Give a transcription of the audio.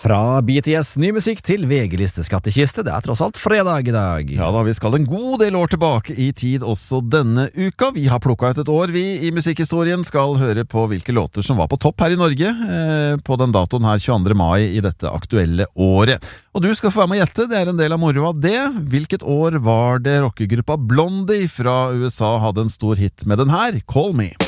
Fra BTS ny musikk til VG-liste skattekiste, det tross alt fredag i dag. Ja da, vi skal en god del år tilbake i tid også denne uka. Vi har plukket ut et år, vi i musikkhistorien skal høre på hvilke låter som var på topp her i Norge på den datoen her 22. mai i dette aktuelle året. Og du skal få være med å gjette, det en del av moro av det. Hvilket år var det rockegruppa Blondie fra USA hadde en stor hit med den her, Call Me?